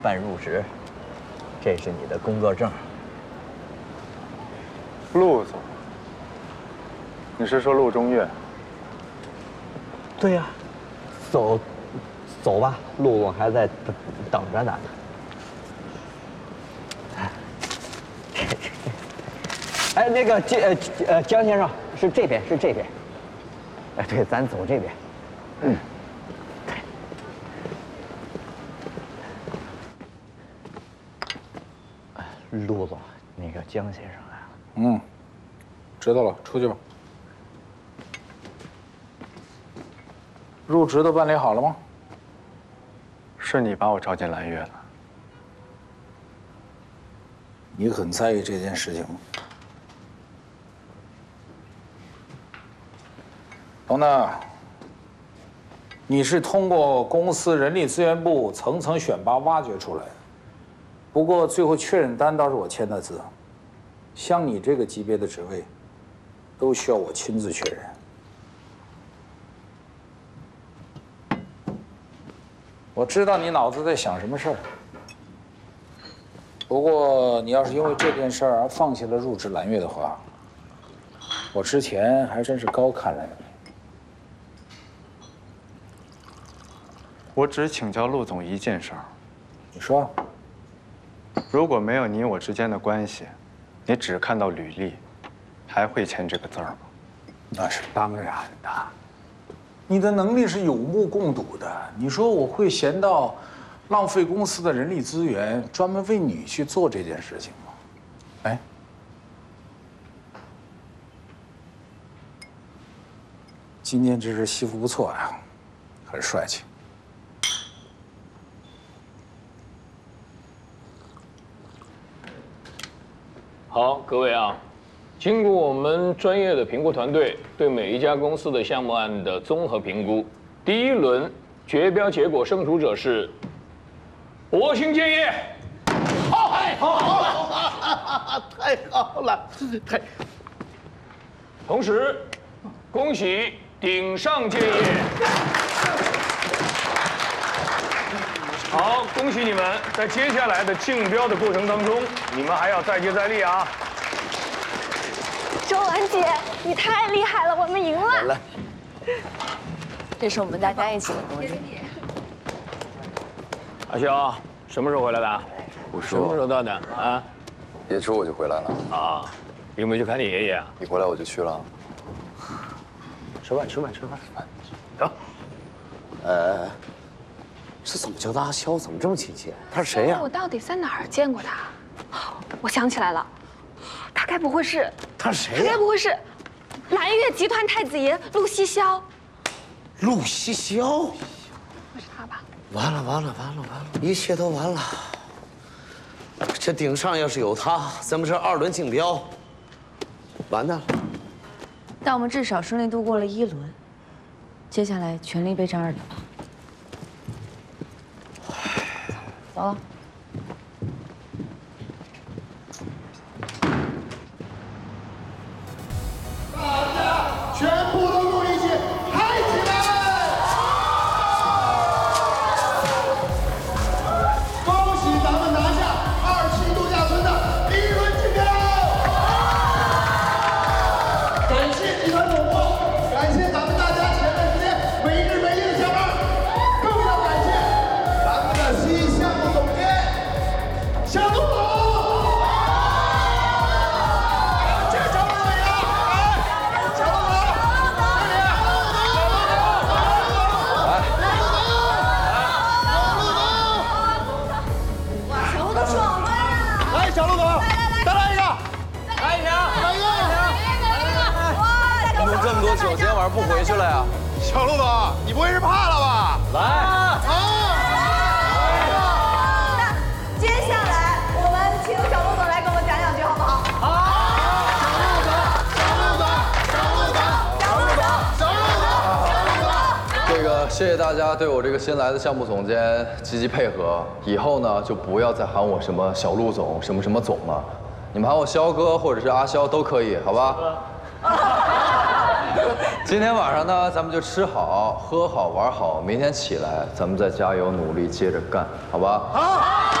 办入职，这是你的工作证。 陆总，你是说陆中岳？ 对呀，走吧，陆总还在等着咱呢。哎，那个江先生是这边，是这边。哎，对，咱走这边。嗯。陆总，那个江先生来了。 嗯，知道了，出去吧。入职都办理好了吗？ 是你把我招进蓝月的。 你很在意这件事情吗？董娜，你是通过公司人力资源部层层选拔挖掘出来的，不过最后确认单倒是我签的字。像你这个级别的职位，都需要我亲自确认。我知道你脑子在想什么事儿，不过你要是因为这件事儿而放弃了入职蓝月的话，我之前还真是高看了你。 我只请教陆总一件事儿。 你说， 如果没有你我之间的关系，你只看到履历，还会签这个字儿吗？ 那是当然的。你的能力是有目共睹的。你说我会闲到浪费公司的人力资源，专门为你去做这件事情吗？哎，今天这身西服不错呀，很帅气。 好，各位啊，经过我们专业的评估团队对每一家公司的项目案的综合评估，第一轮决标结果胜出者是博兴建业。 太好了，太。 同时，恭喜鼎上建业。好，恭喜你们！在接下来的竞标的过程当中，你们还要再接再厉啊！ 周婉姐，你太厉害了，我们赢了！ 来， 这是我们大家一起的东西。 阿肖，什么时候回来的？ 我什么时候到的啊？ 演出我就回来了啊，有没有去看你爷爷啊？ 一回来我就去了。 吃饭。走。 这怎么叫阿肖？怎么这么亲切？他是谁呀？ 我到底在哪儿见过他？我想起来了，他该不会是？ 他是谁呀？ 他该不会是蓝月集团太子爷陆西霄？ 陆西霄？ 会是他吧？ 完了，一切都完了。这顶上要是有他，咱们这2轮竞标完蛋了。 但我们至少顺利度过了1轮，接下来全力备战2轮。走了。 大家全部都用力气嗨起来！恭喜咱们拿下27度假村的1轮竞标！感谢集团总部，感谢咱们大家前段时间没日没夜的加班，更要感谢咱们的新项目总监小杜总。 这么多酒，今天晚上不回去了呀？ 小陆总，你不会是怕了吧？ 来， 那接下来我们请小陆总来给我们讲两句，好不好？ 这个谢谢大家对我这个新来的项目总监积极配合。以后呢，就不要再喊我什么小陆总、什么总了，你们喊我肖哥或者是阿肖都可以，好吧？ 今天晚上呢，咱们就吃好、喝好、玩好，明天起来咱们再加油努力接着干，好吧？好。